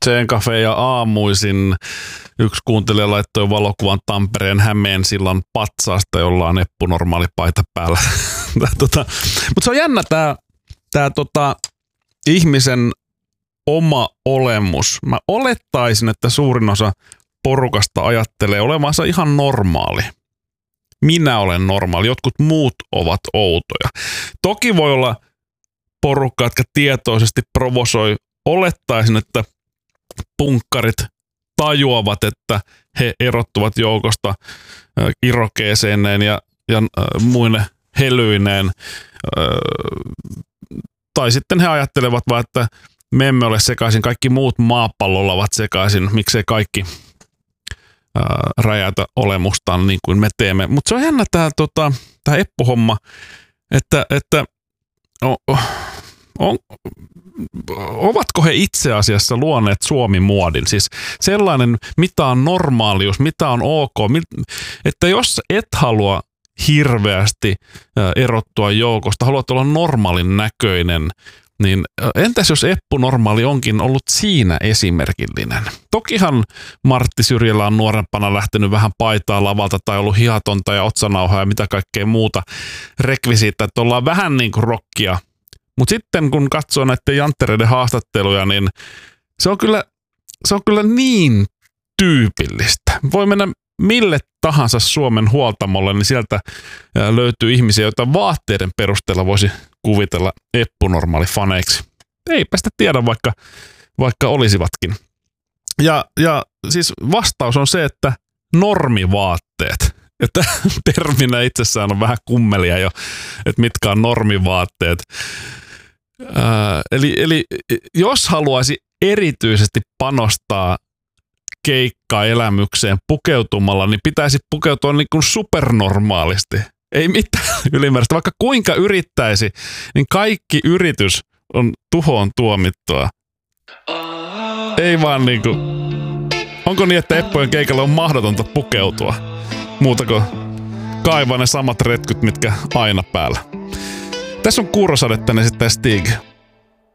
Chain ja aamuisin yksi kuuntelija laittoi valokuvan Tampereen Hämeensillan patsaasta, jolla on Eppu normaali paita päällä. Mutta se on jännä tää ihmisen oma olemus. Mä olettaisin, että suurin osa porukasta ajattelee olevansa ihan normaali. Minä olen normaali, jotkut muut ovat outoja. Toki voi olla porukka, jotka tietoisesti provosoi. Olettaisin, että punkkarit tajuavat, että he erottuvat joukosta irokeeseineen ja muine helyineen. Tai sitten he ajattelevat vaan, että me emme ole sekaisin, kaikki muut maapallolla ovat sekaisin, miksei kaikki räjäytä olemustaan niin kuin me teemme. Mutta se on jännä tämä Eppu-homma, että ovatko he itse asiassa luoneet Suomi-muodin? Siis sellainen, mitä on normaalius, mitä on ok, että jos et halua hirveästi erottua joukosta, haluat olla normaalin näköinen, niin entäs jos Eppu Normaali onkin ollut siinä esimerkillinen? Tokihan Martti Syrjälä on nuorempana lähtenyt vähän paitaa lavalta tai ollut hihatonta ja otsanauhaa ja mitä kaikkea muuta rekvisiittaa, että ollaan vähän niin kuin rockia. Mutta sitten kun katsoo näiden janttereiden haastatteluja, niin se on kyllä niin tyypillistä. Voi mennä mille tahansa Suomen huoltamolle, niin sieltä löytyy ihmisiä, joita vaatteiden perusteella voisi kuvitella Eppu-normaali-faneiksi. Eipä sitä tiedä, vaikka olisivatkin. Ja siis vastaus on se, että normivaatteet. Että terminä itsessään on vähän kummelia jo, että mitkä on normivaatteet. Eli jos haluaisi erityisesti panostaa keikkaelämykseen pukeutumalla, niin pitäisi pukeutua niin kuin supernormaalisti. Ei mitään ylimääräistä. Vaikka kuinka yrittäisi, niin kaikki yritys on tuhoon tuomittua. Ei vaan niinku. Onko niin, että Eppojen keikalle on mahdotonta pukeutua? Muuta kuin kaivaa ne samat retkyt, mitkä aina päällä. Tässä on Kuurosadetta, ne sitten Stig.